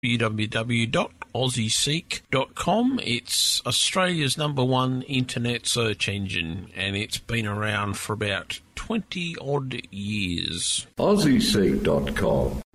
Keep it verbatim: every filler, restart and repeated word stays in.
w w w dot aussie seek dot com. It's Australia's number one internet search engine, and it's been around for about twenty odd years. aussie seek dot com.